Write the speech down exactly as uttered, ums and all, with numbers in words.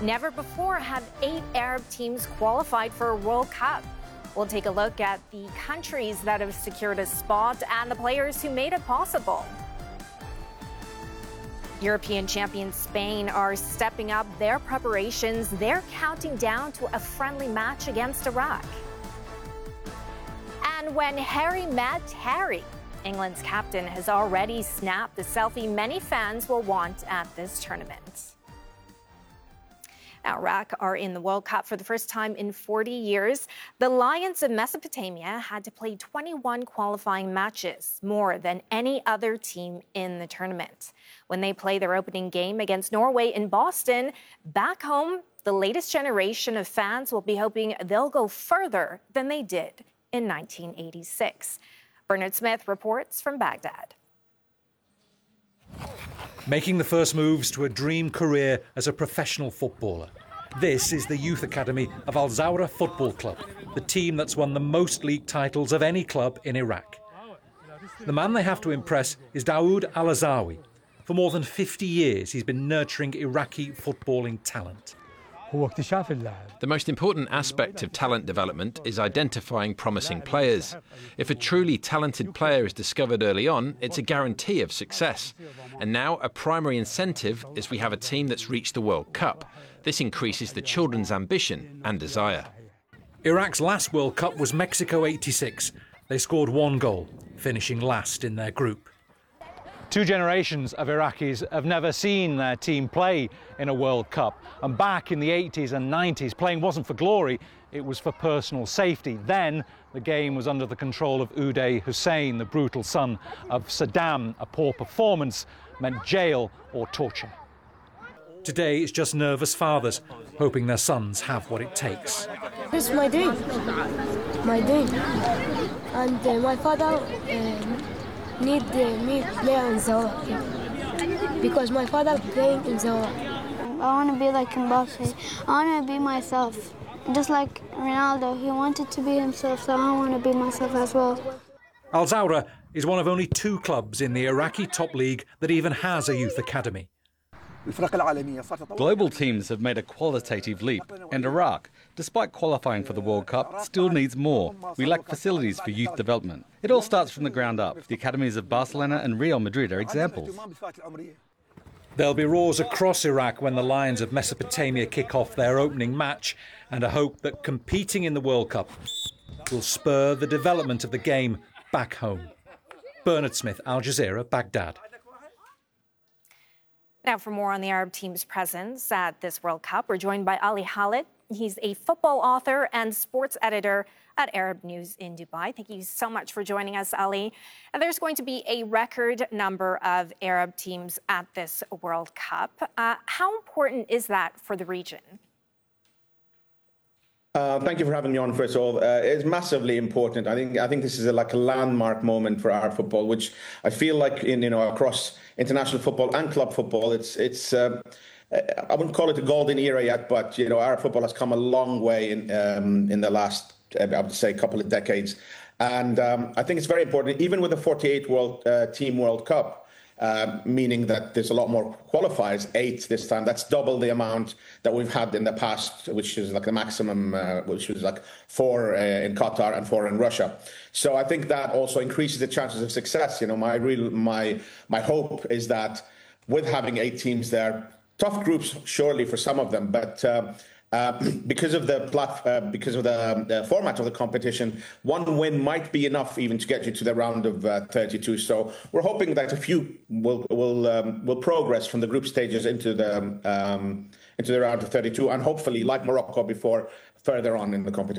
Never before have eight Arab teams qualified for a World Cup. We'll take a look at the countries that have secured a spot and the players who made it possible. European champions Spain are stepping up their preparations. They're counting down to a friendly match against Iraq. And when Harry met Harry, England's captain has already snapped the selfie many fans will want at this tournament. Now, Iraq are in the World Cup for the first time in forty years. The Lions of Mesopotamia had to play twenty-one qualifying matches, more than any other team in the tournament. When they play their opening game against Norway in Boston, back home, the latest generation of fans will be hoping they'll go further than they did in nineteen eighty-six. Bernard Smith reports from Baghdad. Making the first moves to a dream career as a professional footballer. This is the youth academy of Al Zawra Football Club, the team that's won the most league titles of any club in Iraq. The man they have to impress is Daoud Al-Azawi. For more than fifty years, he's been nurturing Iraqi footballing talent. The most important aspect of talent development is identifying promising players. If a truly talented player is discovered early on, it's a guarantee of success. And now a primary incentive is we have a team that's reached the World Cup. This increases the children's ambition and desire. Iraq's last World Cup was Mexico eighty-six. They scored one goal, finishing last in their group. Two generations of Iraqis have never seen their team play in a World Cup. And back in the eighties and nineties, playing wasn't for glory, it was for personal safety. Then the game was under the control of Uday Hussein, the brutal son of Saddam. A poor performance meant jail or torture. Today it's just nervous fathers, hoping their sons have what it takes. This is my dream, my dream. And uh, my father uh, need uh, me play in Zawra because my father playing in Zawra. I want to be like Mbappe. I want to be myself. Just like Ronaldo, he wanted to be himself, so I want to be myself as well. Al Zawra is one of only two clubs in the Iraqi top league that even has a youth academy. Global teams have made a qualitative leap, and Iraq, despite qualifying for the World Cup, still needs more. We lack facilities for youth development. It all starts from the ground up. The academies of Barcelona and Real Madrid are examples. There'll be roars across Iraq when the Lions of Mesopotamia kick off their opening match, and a hope that competing in the World Cup will spur the development of the game back home. Bernard Smith, Al Jazeera, Baghdad. Now, for more on the Arab team's presence at this World Cup, we're joined by Ali Khalid. He's a football author and sports editor at Arab News in Dubai. Thank you so much for joining us, Ali. And there's going to be a record number of Arab teams at this World Cup. Uh, how important is that for the region? Uh, thank you for having me on, first of all. Uh, it's massively important. I think I think this is a, like a landmark moment for Arab football, which I feel like in you know across international football and club football, it's it's. Uh, I wouldn't call it a golden era yet, but you know Arab football has come a long way in um, in the last I would say couple of decades, and um, I think it's very important. Even with the forty-eight World uh, Team World Cup. Uh, meaning that there's a lot more qualifiers, eight this time. That's double the amount that we've had in the past, which is like the maximum, uh, which was like four uh, in Qatar and four in Russia. So I think that also increases the chances of success. You know, my real, my my hope is that with having eight teams there, tough groups surely for some of them, but. Uh, Uh, because of the plat- uh, because of the, um, the format of the competition, one win might be enough even to get you to the round of uh, thirty-two. So we're hoping that a few will will um, will progress from the group stages into the um, into the round of thirty-two, and hopefully, like Morocco before, further on in the competition.